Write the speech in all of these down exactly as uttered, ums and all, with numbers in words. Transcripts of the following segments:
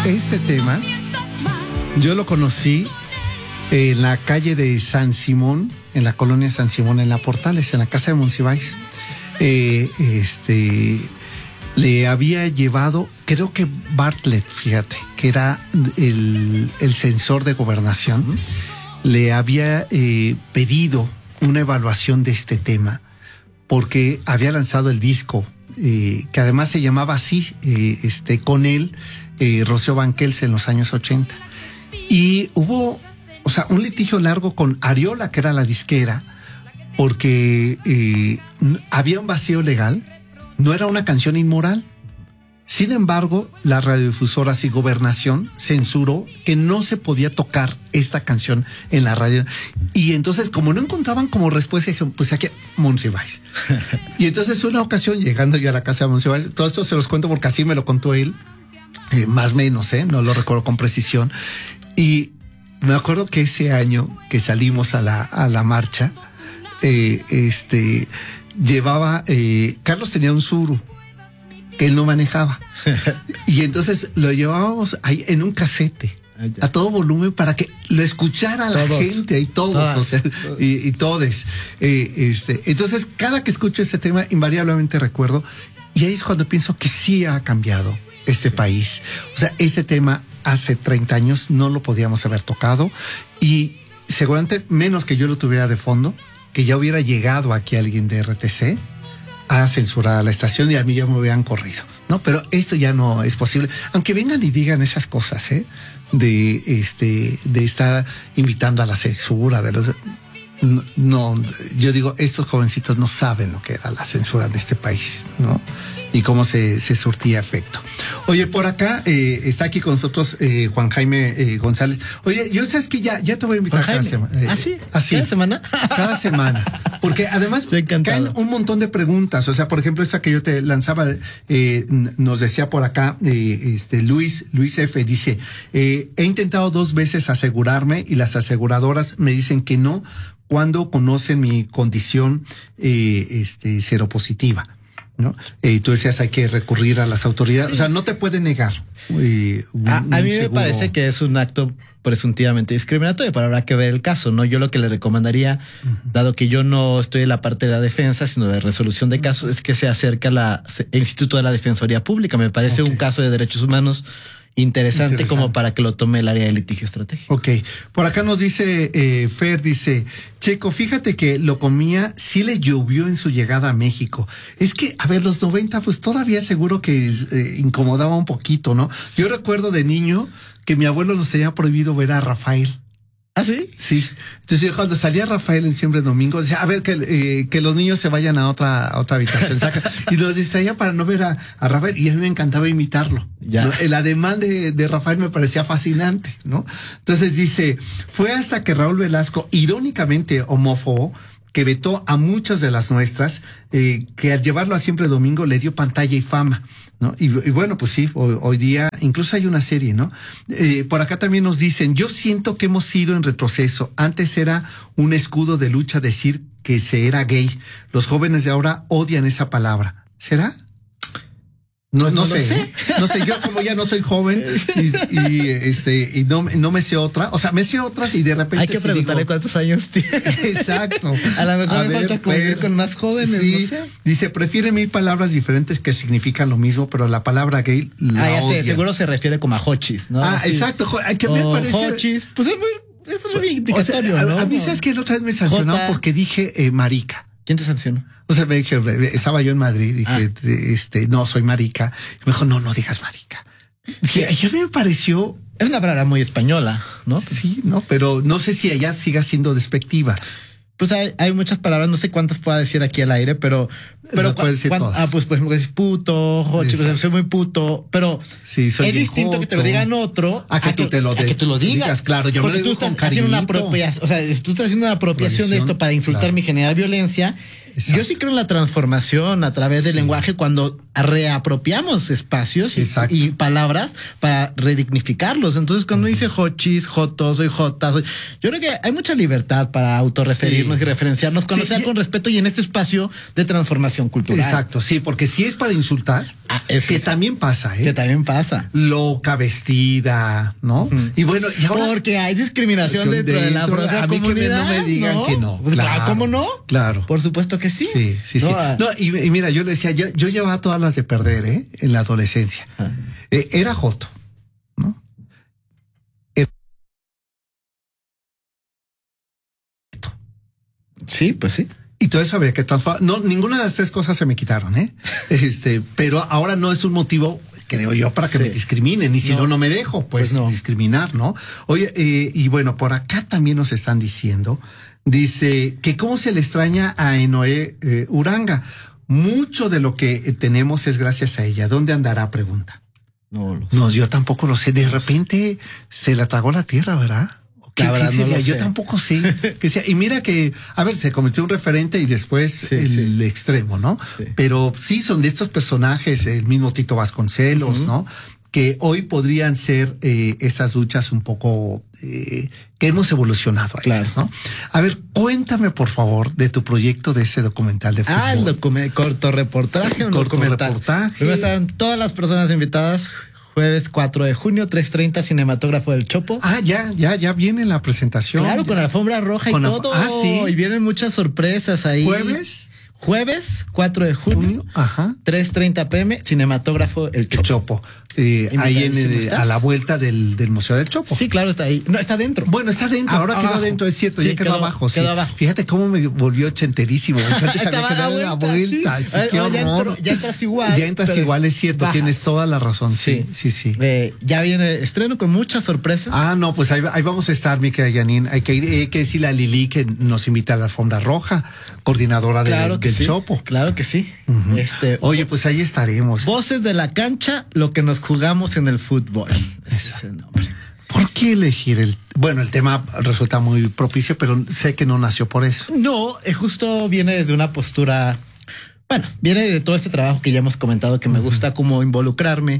este tema yo lo conocí en la calle de San Simón, en la colonia San Simón, en la Portales, en la casa de Monsiváis. Eh, este, le había llevado, creo que Bartlett, fíjate, que era el, el censor de gobernación, uh-huh. le había eh, pedido una evaluación de este tema, porque había lanzado el disco, eh, que además se llamaba así, eh, este, con él, eh, Rocío Banquels, en los años ochenta. Y hubo, o sea, un litigio largo con Ariola, que era la disquera, porque eh, había un vacío legal, no era una canción inmoral. Sin embargo, las radiodifusoras y Gobernación censuró que no se podía tocar esta canción en la radio. Y entonces, como no encontraban como respuesta, dijeron, pues aquí, Monsiváis. Y entonces, una ocasión, llegando yo a la casa de Monsiváis, todo esto se los cuento porque así me lo contó él, eh, más o menos, ¿eh? No lo recuerdo con precisión. Y me acuerdo que ese año que salimos a la, a la marcha, eh, este, llevaba, eh, Carlos tenía un Suru que él no manejaba. Y entonces lo llevábamos ahí en un casete, a todo volumen, para que lo escuchara la todos, gente y todos, todas, o sea, todos. y, y todes. Eh, este, entonces, cada que escucho este tema, invariablemente recuerdo, y ahí es cuando pienso que sí ha cambiado este país. O sea, este tema hace treinta años no lo podíamos haber tocado, y seguramente menos que yo lo tuviera de fondo, que ya hubiera llegado aquí alguien de R T C a censurar a la estación y a mí ya me hubieran corrido, ¿no? Pero esto ya no es posible, aunque vengan y digan esas cosas, ¿eh? De este, de estar invitando a la censura, de los, no, no, yo digo, estos jovencitos no saben lo que era la censura de este país, ¿no? Y cómo se, se surtía efecto. Oye, por acá eh, está aquí con nosotros eh, Juan Jaime eh, González. Oye, yo sabes que ya, ya te voy a invitar cada semana. Eh, ¿Ah, sí? ¿Así? ¿Cada semana? Cada semana. Porque además caen un montón de preguntas. O sea, por ejemplo, esa que yo te lanzaba, eh, nos decía por acá eh, este Luis, Luis F. dice, eh, he intentado dos veces asegurarme y las aseguradoras me dicen que no cuando conocen mi condición eh, este, seropositiva, ¿no? Y eh, tú decías, hay que recurrir a las autoridades. Sí. O sea, no te puede negar. Eh, un, a, a mí seguro. Me parece que es un acto presuntivamente discriminatorio, pero habrá que ver el caso, ¿no? Yo lo que le recomendaría, uh-huh. dado que yo no estoy en la parte de la defensa, sino de resolución de casos, es que se acerque al Instituto de la Defensoría Pública. Me parece okay. un caso de derechos humanos Interesante, Interesante como para que lo tome el área de litigio estratégico. Ok. Por acá nos dice eh, Fer, dice, Checo, fíjate que lo comía, sí le llovió en su llegada a México. Es que, a ver, los noventa, pues todavía seguro que eh, incomodaba un poquito, ¿no? Yo recuerdo de niño que mi abuelo nos tenía prohibido ver a Rafael. ¿Ah, sí? Sí. Entonces yo cuando salía Rafael en Siempre Domingo, decía, a ver, que, eh, que los niños se vayan a otra, a otra habitación. Saca, y nos distraía para no ver a, a Rafael, y a mí me encantaba imitarlo. Ya. ¿No? El ademán de, de Rafael me parecía fascinante, ¿no? Entonces dice, fue hasta que Raúl Velasco, irónicamente homófobo, que vetó a muchas de las nuestras, eh, que al llevarlo a Siempre Domingo le dio pantalla y fama, ¿no? Y, y bueno, pues sí, hoy, hoy día incluso hay una serie, ¿no? Eh, por acá también nos dicen, yo siento que hemos ido en retroceso. Antes era un escudo de lucha decir que se era gay. Los jóvenes de ahora odian esa palabra. ¿Será? No, no, no sé, sé, no sé, yo como ya no soy joven y, y este y no, no me sé otra, o sea, me sé otras y de repente hay que sí preguntarle digo, cuántos años tiene. Exacto. A lo mejor a me ver, falta convivir con más jóvenes, sí, no sé. Dice, prefiere mil palabras diferentes que significan lo mismo, pero la palabra gay la ah, ya odia. sé, seguro se refiere como a hochis, ¿no? Ah, así. Exacto, que me o parece hochis, pues es muy es reivindicatorio, o sea, ¿no? A, a mí sabes que la otra vez me sancionó J... porque dije eh, marica. ¿Quién te sancionó? O sea, me dije, estaba yo en Madrid, dije, ah. este, no, soy marica. Y me dijo, no, no digas marica. Dije, a mí me pareció... Es una palabra muy española, ¿no? Sí, no, pero no sé si allá siga siendo despectiva. Pues hay, hay muchas palabras, no sé cuántas pueda decir aquí al aire, pero... pero no puedes decir cuando, todas. Ah, pues por ejemplo, decir puto, jochi, pues, soy muy puto, pero sí, soy es distinto joto. Que te lo digan otro a que, a tú, que, te lo de, a que tú lo digas. digas. Claro, yo porque me lo digo tú estás con cariñito. Haciendo una apropiación, o sea, tú estás haciendo una apropiación de esto para insultarme claro. y generar violencia. Exacto. Yo sí creo en la transformación a través del sí. lenguaje cuando reapropiamos espacios y, y palabras para redignificarlos. Entonces, cuando uh-huh. dice jochis, jotos, soy jota, soy... yo creo que hay mucha libertad para autorreferirnos sí. y referenciarnos cuando sí, sea y... con respeto y en este espacio de transformación cultural. Exacto, sí, porque si es para insultar, ah, es que, que también pasa, ¿eh? Que también pasa. Loca, vestida, ¿no? Uh-huh. Y bueno, y ahora... porque hay discriminación dentro, dentro de la propia comunidad. A mí que no me digan ¿no? que no. Pues claro, ¿cómo no? Claro. Por supuesto que sí. Sí, sí, sí. No, no y, y mira, yo le decía, yo, yo llevaba todas las de perder, ¿eh? En la adolescencia. Ah. Eh, era joto, ¿no? Era... Sí, pues sí. Y todo eso había que transformar. No, ninguna de las tres cosas se me quitaron, ¿eh? Este, pero ahora no es un motivo, creo yo, para que sí. me discriminen. Y si no, no, no me dejo, pues, pues no. discriminar, ¿no? Oye, eh, y bueno, por acá también nos están diciendo, dice que cómo se le extraña a Enoé eh, Uranga. Mucho de lo que tenemos es gracias a ella. ¿Dónde andará? Pregunta. No lo sé. No, yo tampoco lo sé. De repente se la tragó la tierra, ¿verdad? ¿Qué, la verdad, ¿qué sería? No lo yo sé. tampoco sé. Que sea, y mira que, a ver, se convirtió en un referente y después sí, el sí. extremo, ¿no? Sí. Pero sí son de estos personajes, el mismo Tito Vasconcelos, uh-huh. ¿no? Que hoy podrían ser eh, estas luchas un poco eh, que hemos evolucionado a claro. ellas, ¿no? A ver, cuéntame por favor de tu proyecto de ese documental de fútbol. Ah, el document- cortoreportaje, un documental. Cortoreportaje. Primero están todas las personas invitadas. Jueves cuatro de junio, tres treinta, Cinematógrafo del Chopo. Ah, ya, ya, ya viene la presentación. Claro, ya. con alfombra roja con y todo. Ah, sí. Y vienen muchas sorpresas ahí. ¿Jueves? Jueves cuatro de junio, junio ajá. tres treinta pm, Cinematógrafo El Chopo. El Chopo. Eh, ahí en el, a la vuelta del, del Museo del Chopo. Sí, claro, está ahí. No, está dentro. Bueno, está dentro. Ah, Ahora abajo. Quedó dentro, es cierto. Sí, ya quedó, quedó abajo. Quedó sí. abajo. Fíjate cómo me volvió ochenterísimo. Antes había que darle la vuelta. Sí. Sí, qué oh, horror. Ya, entro, ya entras igual. Ya entras igual, es cierto. Bajas. Tienes toda la razón. Sí, sí, sí. sí. Eh, ya viene el estreno con muchas sorpresas. Ah, no, pues ahí, ahí vamos a estar, mi querida Janine. Hay que, hay que decirle a Lili que nos invita a la alfombra roja, coordinadora de, claro del sí. Chopo. Claro que sí. Uh-huh. Este, Oye, pues ahí estaremos. Voces de la cancha, lo que nos jugamos en el fútbol. Ese es el nombre. ¿Por qué elegir el...? Bueno, el tema resulta muy propicio, pero sé que no nació por eso. No, justo viene desde una postura... Bueno, viene de todo este trabajo que ya hemos comentado, que me uh-huh. gusta como involucrarme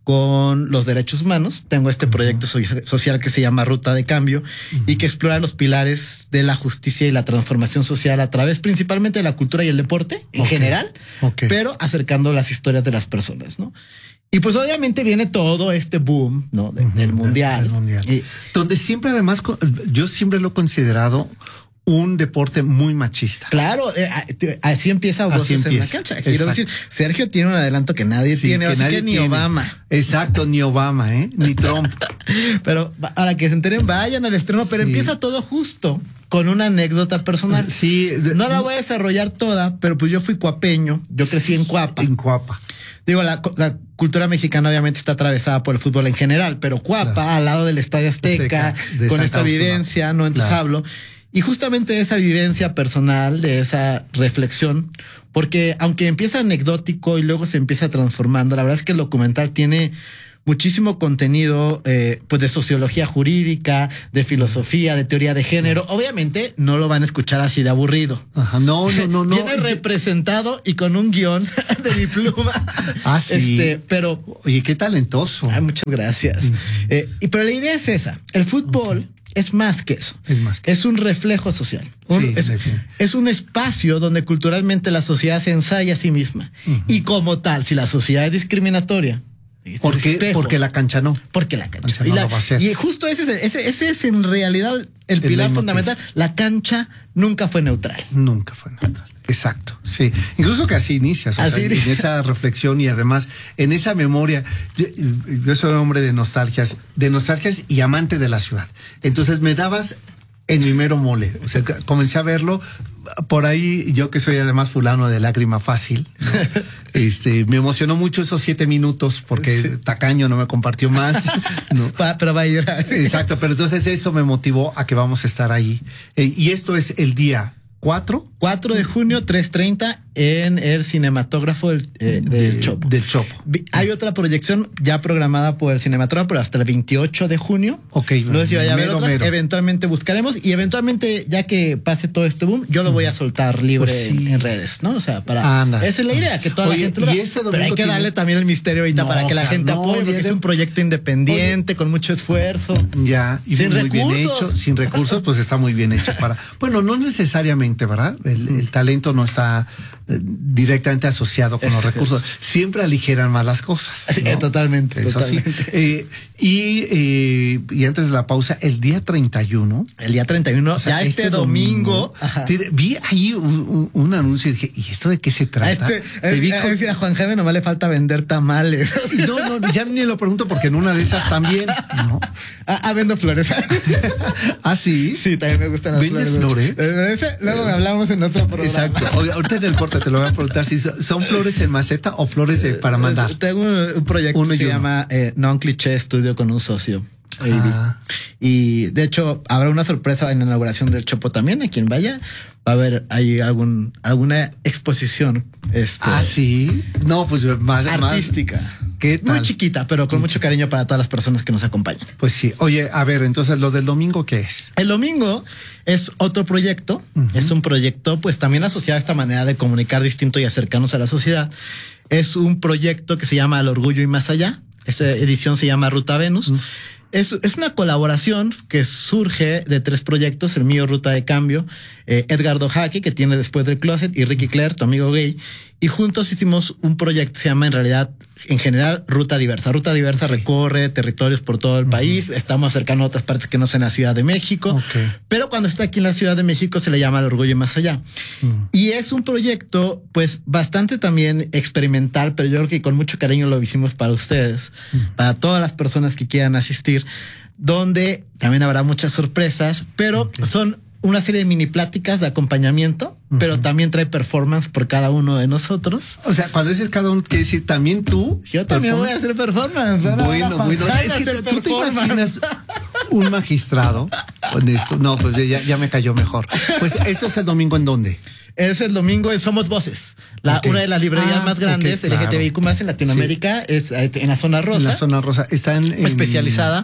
con los derechos humanos. Tengo este uh-huh. proyecto so- social que se llama Ruta de Cambio uh-huh. y que explora los pilares de la justicia y la transformación social a través principalmente de la cultura y el deporte en okay. general, okay. pero acercando las historias de las personas, ¿no? Y pues obviamente viene todo este boom, ¿no? De, uh-huh, del mundial. Del mundial. Y, donde siempre además, yo siempre lo he considerado un deporte muy machista. Claro, eh, así empieza Voces así empieza. En la cancha. Quiero Exacto. decir, Sergio tiene un adelanto que nadie sí, tiene, que así nadie que ni tiene. Obama. Exacto, ni Obama, ¿eh? Ni Trump. Pero ahora que se enteren, vayan al estreno, pero sí. empieza todo justo con una anécdota personal. Sí. No la voy a desarrollar toda, pero pues yo fui cuapeño, yo crecí sí, en Cuapa. En Cuapa. Digo, la, la cultura mexicana obviamente está atravesada por el fútbol en general, pero Cuapa, claro. al lado del Estadio Azteca, Azteca con Santa esta Úrsula. Vivencia, ¿no? Entonces claro. hablo. Y justamente esa vivencia personal, de esa reflexión, porque aunque empieza anecdótico y luego se empieza transformando, la verdad es que el documental tiene muchísimo contenido eh, pues de sociología jurídica, de filosofía, de teoría de género. Obviamente no lo van a escuchar así de aburrido. Ajá, no, no, no, no. Viene representado y con un guión de mi pluma. Ah, sí. Este, pero. Oye, qué talentoso. Ay, muchas gracias. Uh-huh. eh, y pero la idea es esa. El fútbol. Okay. Es más que eso. Es más que Es un reflejo social. Un, sí, es, es un espacio donde culturalmente la sociedad se ensaya a sí misma. Uh-huh. Y como tal, si la sociedad es discriminatoria, ¿por qué? Espejo, porque la cancha no. Porque la cancha, cancha y, no la, lo va a hacer. Y justo ese es, ese, ese es en realidad el pilar fundamental. La cancha nunca fue neutral. Nunca fue neutral. Exacto, sí. Incluso que así inicias, o así sea, en esa reflexión y además en esa memoria. Yo, yo soy un hombre de nostalgias, de nostalgias y amante de la ciudad. Entonces me dabas en mi mero mole. O sea, comencé a verlo por ahí, yo que soy además fulano de lágrima fácil, ¿no? Este, me emocionó mucho esos siete minutos porque sí. Tacaño no me compartió más, ¿no? Pero va a llorar. Exacto, pero entonces eso me motivó a que vamos a estar ahí. Eh, y esto es el día cuatro de junio, tres treinta, en el cinematógrafo del, eh, del de, Chopo. Del Chopo. Hay otra proyección ya programada por el cinematógrafo, pero hasta el veintiocho de junio. Ok. No sé si vaya a haber mero, otras. mero. Eventualmente buscaremos y eventualmente, ya que pase todo este boom, yo lo voy a soltar libre Pues sí. en, en redes, ¿no? O sea, para... Anda. Esa es la idea, que toda Oye, la gente lo y vea. este Pero hay domingo que darle tienes- también el misterio ahorita No, para que la claro, gente no, apoye, porque día es de- un proyecto independiente, con mucho esfuerzo. Ya, y Sin muy bien recursos. hecho, sin recursos, pues está muy bien hecho para. Bueno, no necesariamente, ¿verdad? El, el talento no está eh, directamente asociado con Es los cierto. recursos. Siempre aligeran más las cosas. Sí, ¿no? totalmente, Eso totalmente. sí. Eh, y, eh, y antes de la pausa, el día treinta y uno. El día treinta y uno, O sea, ya este, domingo. Ajá. te- vi ahí un, un- un anuncio y dije, ¿y esto de qué se A, trata? este, Te vi a- con- a Juan Jaime nomás le falta vender tamales. No, no, ya ni lo pregunto porque en una de esas también, ¿no? Ah, ah, vendo flores. Ah, sí. Sí, también me gustan las ¿Vendes flores. flores? Pero ese, luego me hablamos en otro programa. Exacto. Oye, ahorita en el corte te lo voy a preguntar si son son flores en maceta o flores de- para mandar. Tengo un, un proyecto Uno que y se uno. llama eh, Non Cliché Estudio con un socio. Ah. Y de hecho habrá una sorpresa en la inauguración del Chopo también, a quien vaya. Va a haber ahí algún, alguna exposición este, Ah, sí. No, pues más artística. más- ¿Qué tal? Muy chiquita, pero con mucho cariño para todas las personas que nos acompañan. Pues sí. Oye, a ver, entonces lo del domingo, ¿qué es? El domingo es otro proyecto, es un proyecto pues también asociado a esta manera de comunicar distinto y acercarnos a la sociedad. Es un proyecto que se llama El Orgullo y Más Allá. Esta edición se llama Ruta Venus. Es, es una colaboración que surge de tres proyectos, el mío Ruta de Cambio, eh, Edgardo Jaque, que tiene Después del Closet, y Ricky Claire, tu amigo gay, y juntos hicimos un proyecto que se llama en realidad, en general, Ruta Diversa. Ruta Diversa recorre territorios por todo el país, estamos acercando a otras partes que no son en la Ciudad de México, Ok. pero cuando está aquí en la Ciudad de México se le llama El Orgullo y Más Allá. Y es un proyecto, pues, bastante también experimental, pero yo creo que con mucho cariño lo hicimos para ustedes, para todas las personas que quieran asistir, donde también habrá muchas sorpresas, pero son una serie de mini pláticas de acompañamiento, pero también trae performance por cada uno de nosotros. O sea, cuando dices cada uno, quiere decir también tú. Yo también voy a perform- hacer performance. Ahora Bueno, Juan bueno. Jaime Es que hace tú te performance. imaginas un magistrado con esto. No, pues ya, ya me cayó mejor. Pues eso es el domingo, ¿en dónde? Es el domingo en Somos Voces, la, Ok. una de las librerías Ah, más grandes ok, claro. L G T B I Q más en Latinoamérica, es eh, en la zona rosa, En la zona rosa. Está en, en- especializada.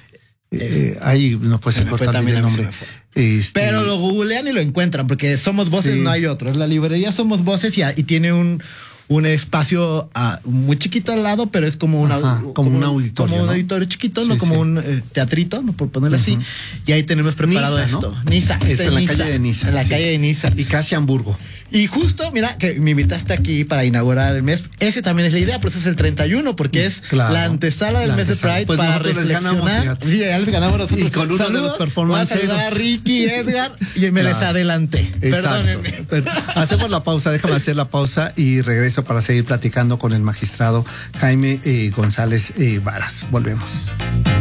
Eh, ahí no puede Se me fue cortar también el a mí, se nombre. me fue. Este, Pero lo googlean y lo encuentran, porque Somos Voces Sí. no hay otro. Es la librería Somos Voces y, y tiene un, un espacio ah, muy chiquito al lado, pero es como, una, Ajá, como un auditorio, Como un ¿no? auditorio chiquito, Sí, no como sí. un eh, teatrito, ¿no? Por ponerlo así. Y ahí tenemos preparado Niza, ¿no? esto. Niza. Es está en la Niza, calle de Niza, En la sí. calle de Niza. Y casi Hamburgo. Y justo, mira, que me invitaste aquí para inaugurar el mes. Ese también es la idea, por eso es el treinta y uno, porque es Claro. la antesala del La mes de antesala. Pride Pues para nosotros les ganamos, reflexionar. fíjate. Sí, ya les ganamos nosotros. Y con uno de los Saludos, performanceros. voy a saludar a Ricky, Edgar, y me Claro. les adelanté. Exacto. Perdónenme. Pero hacemos la pausa, déjame hacer la pausa y regreso para seguir platicando con el magistrado Jaime eh, González eh, Varas. Volvemos.